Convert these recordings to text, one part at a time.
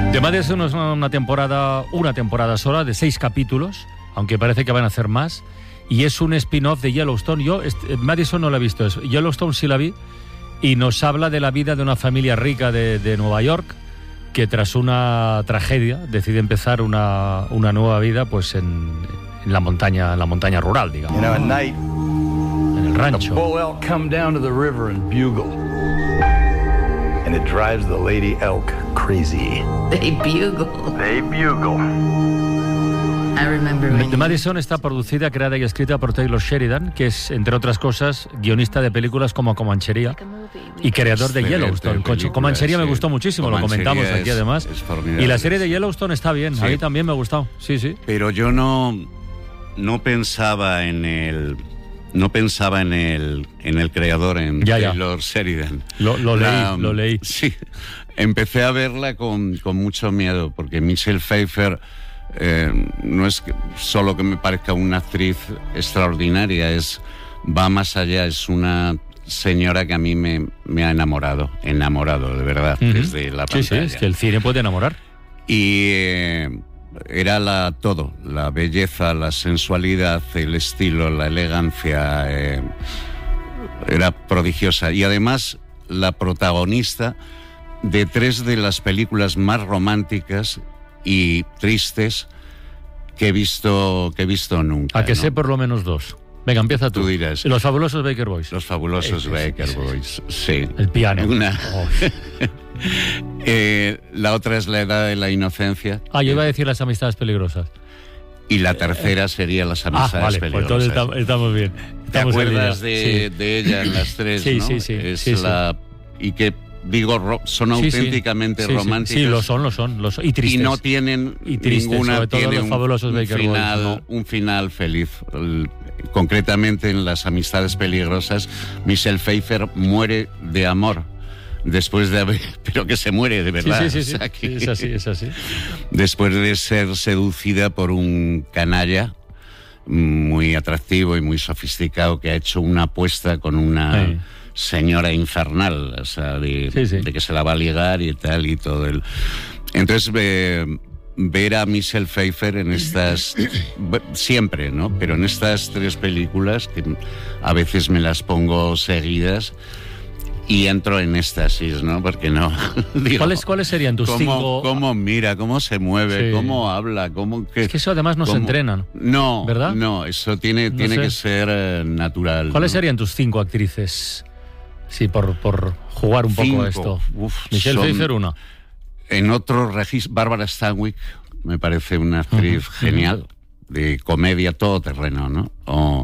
The Madison es una temporada sola de 6 capítulos, aunque parece que van a hacer más, y es un spin-off de Yellowstone. Yo Madison no la he visto, Yellowstone sí la vi, y nos habla de la vida de una familia rica de Nueva York que tras una tragedia decide empezar una nueva vida pues en la montaña rural, digamos. You know, at night, En el rancho. a bull elk come down to the river and bugle. And it drives the lady elk crazy. They bugle. They bugle. I remember when The Madison está producida, creada y escrita por Taylor Sheridan, que es, entre otras cosas, guionista de películas como Comanchería y creador de Yellowstone. Comanchería me gustó muchísimo, lo comentamos aquí además. Y la serie de Yellowstone está bien, Sí. a mí también me ha gustado. Sí, sí. Pero yo no pensaba en el creador, en Taylor Sheridan. Lo leí. Sí, empecé a verla con mucho miedo, porque Michelle Pfeiffer no es solo que me parezca una actriz extraordinaria, va más allá, es una señora que a mí me ha enamorado, de verdad, desde la pantalla. Sí, es que el cine puede enamorar. Y era todo, la belleza, la sensualidad, el estilo, la elegancia, era prodigiosa. Y además, la protagonista de 3 de las películas más románticas y tristes que he visto nunca. A que sé por lo menos 2. Venga, empieza tú. Tú dirás. Los fabulosos Baker Boys. Los fabulosos Baker Boys, sí. El piano. La otra es La edad de la inocencia. Yo iba a decir Las amistades peligrosas. Y la tercera sería Las amistades peligrosas. Pues entonces estamos bien. ¿Te acuerdas de ella en las 3? Sí, ¿no? sí. Y que digo, son auténticamente románticas. Sí, lo son. Y tristes. Y no tienen ninguna, sobre todo tiene los fabulosos Baker Boys, ¿no? un final feliz. Concretamente en Las amistades peligrosas, Michelle Pfeiffer muere de amor. Después de haber... Pero que se muere, de verdad. Sí. O sea, que Es así. Después de ser seducida por un canalla muy atractivo y muy sofisticado que ha hecho una apuesta con una señora infernal, o sea, de que se la va a ligar y tal y todo. Entonces, ver a Michelle Pfeiffer en estas... siempre, ¿no? Pero en estas 3 películas, que a veces me las pongo seguidas... Y entro en éxtasis, ¿no? Porque no... Digo, ¿Cuáles serían tus 5? ¿Cómo mira? ¿Cómo se mueve? ¿Cómo habla? Es que eso además no se entrena. No, ¿verdad? No, eso tiene que ser natural. ¿Cuáles serían tus 5 actrices? Sí, por jugar un poco a esto. Michelle Pfeiffer, 1. En otro registro, Bárbara Stanwyck me parece una actriz genial, de comedia todoterreno, ¿no?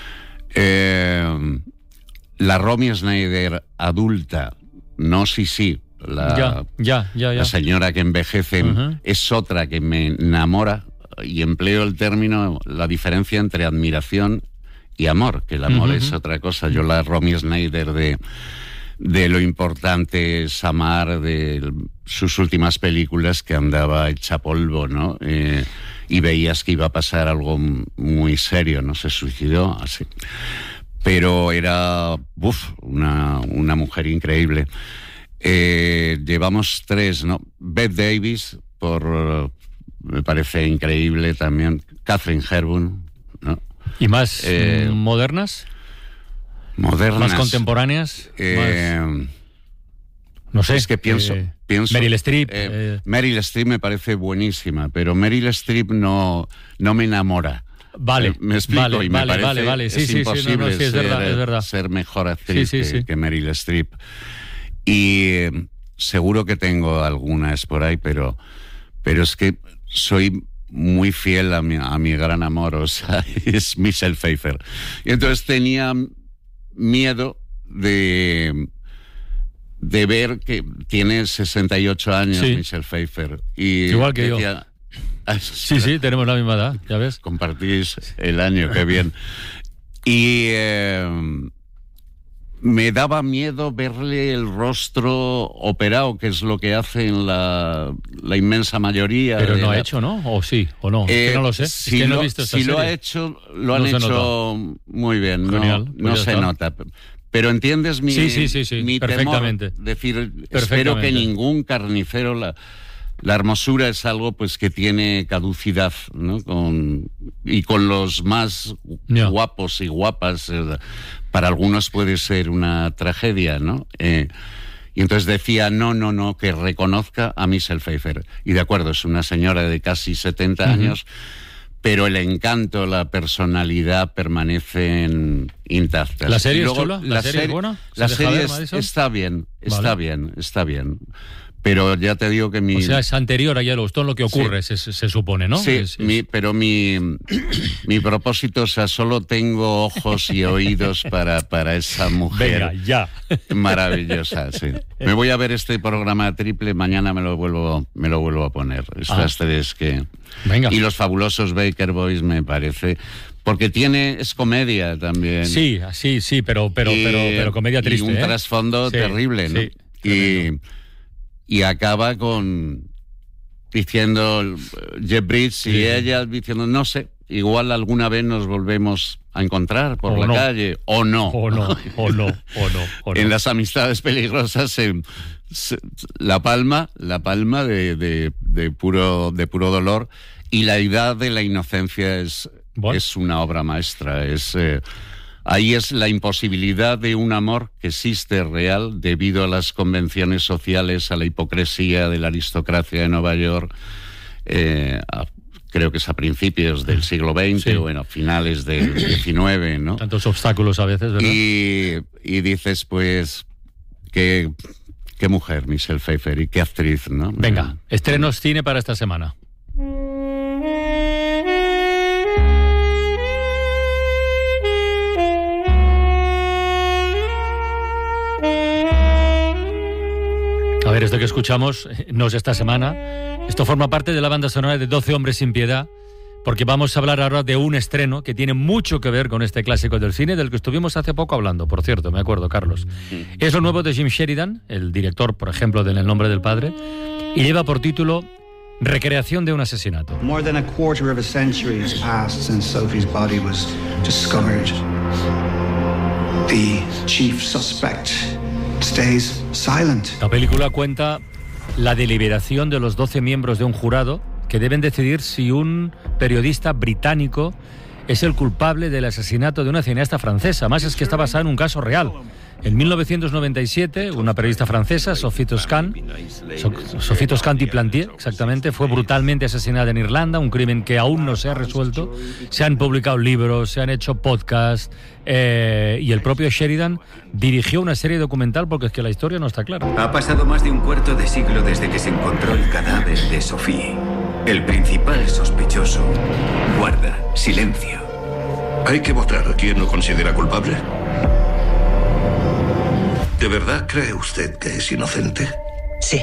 La Romy Schneider adulta, no sí, la señora que envejece, es otra que me enamora, y empleo el término, la diferencia entre admiración y amor, que el amor es otra cosa. Yo la Romy Schneider de Lo importante es amar, de sus últimas películas, que andaba hecha polvo, ¿no? Y veías que iba a pasar algo muy serio, ¿no? Se suicidó, así. Pero era una mujer increíble. Llevamos 3, ¿no? Bette Davis, me parece increíble también. Catherine Hepburn, ¿no? ¿Y más modernas? Modernas. ¿Más contemporáneas? No sé. Es que pienso Meryl Streep. Meryl Streep me parece buenísima, pero Meryl Streep no me enamora. Vale, me explico, y me parece vale. Sí, es imposible es verdad. ser mejor actriz que Meryl Streep. Y seguro que tengo algunas por ahí, pero es que soy muy fiel a mi gran amor, o sea, es Michelle Pfeiffer. Y entonces tenía miedo de ver que tiene 68 años Michelle Pfeiffer. Y igual que yo. Sí, tenemos la misma edad, ya ves. Compartís el año, qué bien. Y me daba miedo verle el rostro operado, que es lo que hace en la inmensa mayoría. Pero no ha hecho, ¿no? ¿O sí? ¿O no? Es que no lo sé. Si, es que no lo, he visto esta si serie. lo ha hecho, lo han hecho muy bien. Genial, no se nota. Pero entiendes mi perfectamente. temor. Decir, espero que ningún carnicero la hermosura es algo pues que tiene caducidad, ¿no? Con los más guapos y guapas, para algunos puede ser una tragedia, ¿no? Y entonces decía, no, que reconozca a Michelle Pfeiffer. Y de acuerdo, es una señora de casi 70 años, pero el encanto, la personalidad permanecen intactas. ¿La serie es chula? ¿La serie es buena? La serie está bien, está bien. Pero ya te digo que O sea, es anterior a Yellowstone lo que ocurre, se supone, ¿no? Sí, pero mi propósito, o sea, solo tengo ojos y oídos para esa mujer. Venga, ya. Maravillosa, sí. Me voy a ver este programa triple, mañana me lo vuelvo a poner. Estas tres que... Venga. Y los fabulosos Baker Boys, me parece... Porque es comedia también. Sí, pero comedia triste. Y un trasfondo terrible, ¿no? Sí, y acaba diciendo Jeff Bridges y ella diciendo, no sé, igual alguna vez nos volvemos a encontrar por la calle, o no. O no. En las amistades peligrosas, la palma de puro dolor, y la edad de la inocencia es una obra maestra. Ahí es la imposibilidad de un amor que existe real debido a las convenciones sociales, a la hipocresía de la aristocracia de Nueva York. Creo que es a principios del siglo XX, finales del XIX, ¿no? Tantos obstáculos a veces, ¿verdad? Y dices, pues, qué mujer, Michelle Pfeiffer, y qué actriz, ¿no? Venga, estrenos cine para esta semana. A ver, esto que escuchamos no es esta semana. Esto forma parte de la banda sonora de 12 hombres sin piedad, porque vamos a hablar ahora de un estreno que tiene mucho que ver con este clásico del cine, del que estuvimos hace poco hablando, por cierto, me acuerdo, Carlos. Es lo nuevo de Jim Sheridan, el director, por ejemplo, de En el nombre del padre, y lleva por título Recreación de un asesinato. More than a quarter of a century has passed since Sophie's body was discovered. The chief suspect stays silent. La película cuenta la deliberación de los 12 miembros de un jurado que deben decidir si un periodista británico es el culpable del asesinato de una cineasta francesa. Más es que está basada en un caso real. En 1997, una periodista francesa, Sophie Toscan-Plantier, exactamente, fue brutalmente asesinada en Irlanda, un crimen que aún no se ha resuelto. Se han publicado libros, se han hecho podcasts, y el propio Sheridan dirigió una serie documental porque es que la historia no está clara. Ha pasado más de un cuarto de siglo desde que se encontró el cadáver de Sophie. El principal sospechoso guarda silencio. Hay que votar a quien lo considera culpable. ¿De verdad cree usted que es inocente? Sí.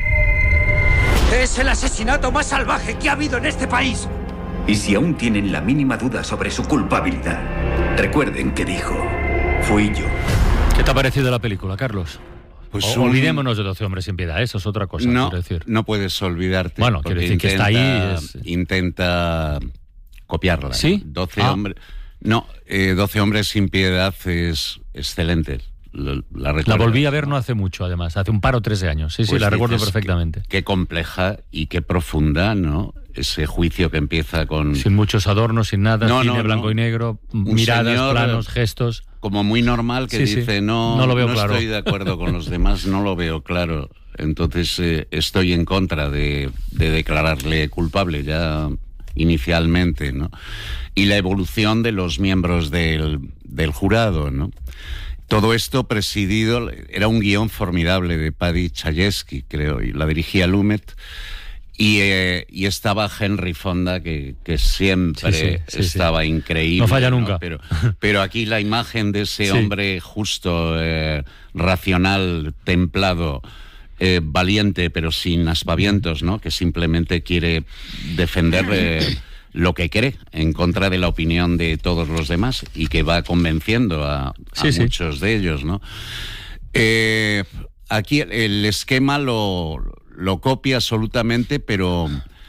Es el asesinato más salvaje que ha habido en este país. Y si aún tienen la mínima duda sobre su culpabilidad, recuerden que dijo, fui yo. ¿Qué te ha parecido la película, Carlos? Pues olvidémonos de 12 hombres sin piedad, eso es otra cosa, quiero decir. No puedes olvidarte. Bueno, quiero decir que está ahí. Intenta copiarla. ¿Sí? 12 hombres. No, 12 hombres sin piedad es excelente. La volví a ver no hace mucho, además, hace un par o 3 de años. Sí, la recuerdo perfectamente. Qué compleja y qué profunda, ¿no? Ese juicio que empieza con... Sin muchos adornos, sin nada, cine blanco y negro, miradas, señor, planos, gestos... Como muy normal que dice, no lo veo claro. Estoy de acuerdo con los demás, no lo veo claro. Entonces estoy en contra de declararle culpable ya inicialmente, ¿no? Y la evolución de los miembros del jurado, ¿no? Todo esto presidido, era un guión formidable de Paddy Chayefsky, creo, y la dirigía Lumet, y estaba Henry Fonda, que siempre estaba increíble. No falla nunca. ¿No? Pero aquí la imagen de ese hombre justo, racional, templado, valiente, pero sin aspavientos, ¿no? Que simplemente quiere defender... lo que cree en contra de la opinión de todos los demás y que va convenciendo a muchos de ellos, ¿no? Aquí el esquema lo copia absolutamente, pero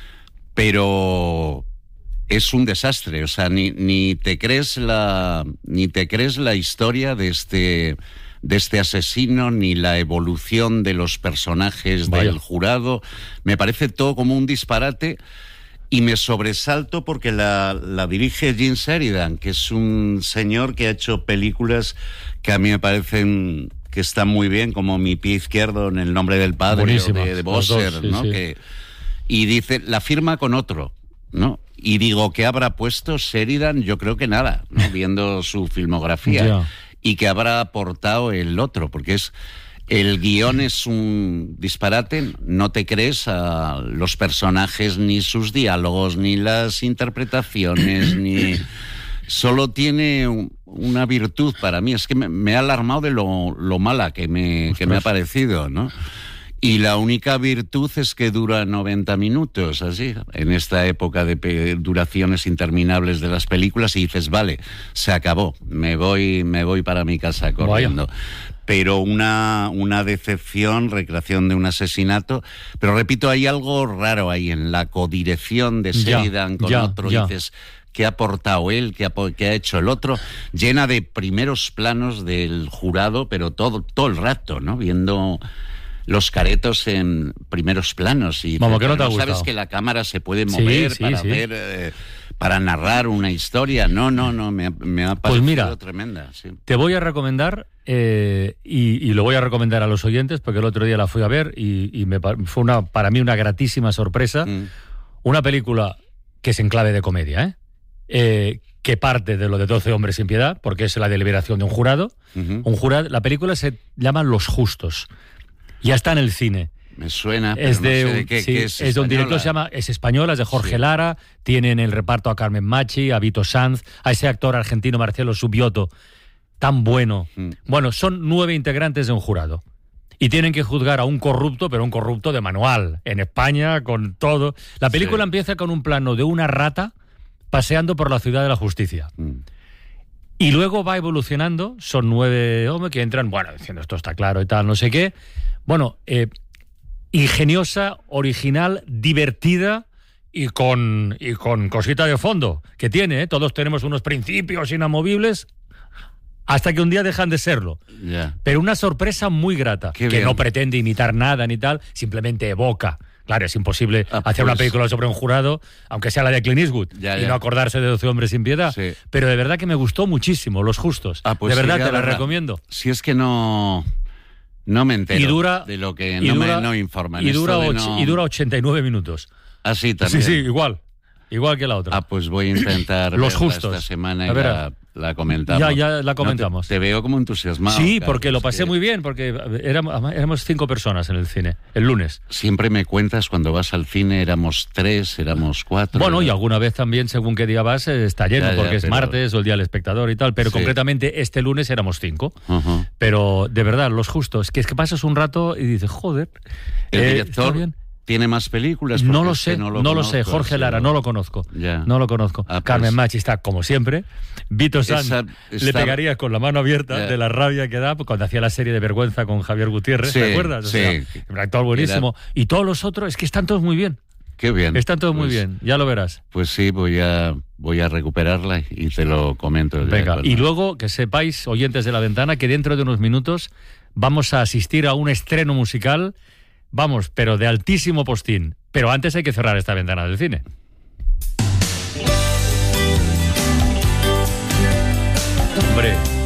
es un desastre. O sea, ni te crees la historia de este de este asesino, ni la evolución de los personajes del jurado. Me parece todo como un disparate. Y me sobresalto porque la dirige Gene Sheridan, que es un señor que ha hecho películas que a mí me parecen que están muy bien, como Mi pie izquierdo en El nombre del padre, de Bosser, sí, ¿no? Sí. Y dice, la firma con otro, ¿no? Y digo, ¿qué habrá puesto Sheridan? Yo creo que nada, ¿no? Viendo su filmografía. Y que habrá aportado el otro, porque el guión es un disparate, no te crees a los personajes, ni sus diálogos, ni las interpretaciones, ni... Solo tiene una virtud para mí, es que me ha alarmado de lo mala que me ha parecido, ¿no? Y la única virtud es que dura 90 minutos, así, en esta época de duraciones interminables de las películas, y dices, vale, se acabó, me voy para mi casa corriendo. Pero una decepción, recreación de un asesinato. Pero repito, hay algo raro ahí en la codirección de Sheridan con otro. Dices, ¿qué ha aportado él? ¿Qué ha hecho el otro? Llena de primeros planos del jurado, pero todo el rato, ¿no? Viendo los caretos en primeros planos. Y vamos, que no te ha gustado. Sabes que la cámara se puede mover para ver... para narrar una historia. No, me ha parecido pues mira, tremenda. Sí. Te voy a recomendar, y lo voy a recomendar a los oyentes, porque el otro día la fui a ver y fue para mí una gratísima sorpresa. Una película que es en clave de comedia, que parte de lo de 12 hombres sin piedad, porque es la deliberación de un jurado. La película se llama Los Justos. Ya está en el cine. Me suena, pero no sé de qué es. Es de un director, es española, es de Jorge Lara. Tiene en el reparto a Carmen Machi, a Vito Sanz, a ese actor argentino Marcelo Subioto, tan bueno. Bueno, son 9 integrantes de un jurado. Y tienen que juzgar a un corrupto, pero un corrupto de manual. En España, con todo. La película empieza con un plano de una rata paseando por la ciudad de la justicia. Y luego va evolucionando. Son 9 hombres que entran, diciendo esto está claro y tal, no sé qué. Ingeniosa, original, divertida y con cosita de fondo que tiene, todos tenemos unos principios inamovibles hasta que un día dejan de serlo. Pero una sorpresa muy grata, que no pretende imitar nada ni tal, simplemente evoca. Claro, es imposible hacer una película sobre un jurado, aunque sea la de Clint Eastwood, y no acordarse de 12 hombres sin piedad. Sí. Pero de verdad que me gustó muchísimo, Los Justos. De verdad te la recomiendo. Si es que no me entero de lo que no informan. Y dura 89 minutos. Así también. Sí, igual que la otra. Pues voy a intentar Los Justos esta semana y la comentamos. Ya la comentamos. Te veo como entusiasmado. Sí, porque lo pasé muy bien, porque éramos 5 personas en el cine, el lunes. Siempre me cuentas cuando vas al cine, éramos 3, éramos 4. Bueno, y alguna vez también, según qué día vas, está lleno, porque es martes o el día del espectador y tal, pero concretamente este lunes éramos 5. Pero de verdad, Los Justos, que es que pasas un rato y dices, joder, el director ¿tiene más películas? No lo sé, Jorge Lara, no lo conozco. No lo conozco. Carmen Machi está como siempre. Vito Sanz le pegaría con la mano abierta de la rabia que da cuando hacía la serie de Vergüenza con Javier Gutiérrez, ¿te acuerdas? Un actor buenísimo. Y todos los otros, es que están todos muy bien. Qué bien. Están todos muy bien, ya lo verás. Pues sí, voy a recuperarla y te lo comento. Venga, y luego que sepáis, oyentes de La Ventana, que dentro de unos minutos vamos a asistir a un estreno musical. Vamos, pero de altísimo postín. Pero antes hay que cerrar esta ventana del cine. Hombre,